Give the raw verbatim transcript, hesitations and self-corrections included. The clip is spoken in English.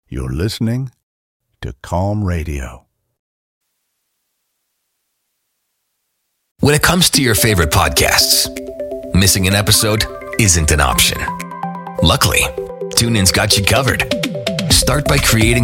You're listening to Calm Radio. When it comes to your favorite podcasts, missing an episode isn't an option. Luckily, TuneIn's got you covered. Start by creating